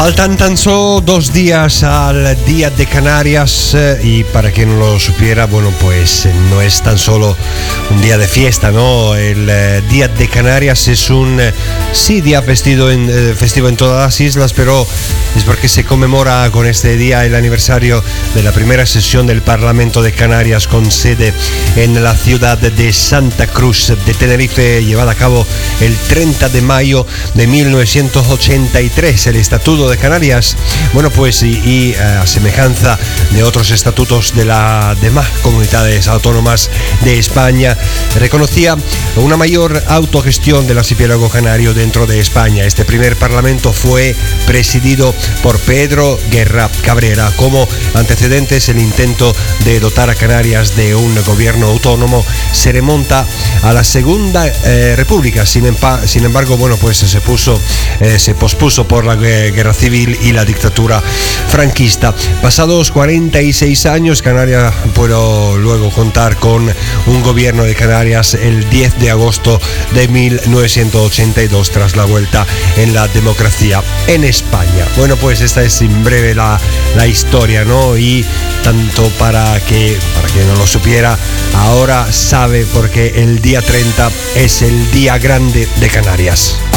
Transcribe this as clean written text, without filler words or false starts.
Faltan tan solo 2 días al Día de Canarias y para quien no lo supiera, bueno, pues no es tan solo un día de fiesta, ¿no? El Día de Canarias es un día festivo en todas las islas, pero es porque se conmemora con este día el aniversario de la primera sesión del Parlamento de Canarias con sede en la ciudad de Santa Cruz de Tenerife, llevada a cabo el 30 de mayo de 1983. El Estatuto de Canarias, bueno, pues y a semejanza de otros estatutos de las demás comunidades autónomas de España, reconocía una mayor autogestión del archipiélago canario dentro de España. Este primer parlamento fue presidido por Pedro Guerra Cabrera. Como antecedentes, el intento de dotar a Canarias de un gobierno autónomo se remonta a la Segunda República. Sin embargo, bueno, pues se pospuso por la guerra civil y la dictadura franquista. Pasados 46 años, Canarias pudo luego contar con un gobierno de Canarias el 10 de agosto de 1982 tras la vuelta en la democracia en España. Bueno, pues esta es en breve la historia, ¿no? Y tanto para que no lo supiera, ahora sabe, porque el día 30 es el día grande de Canarias.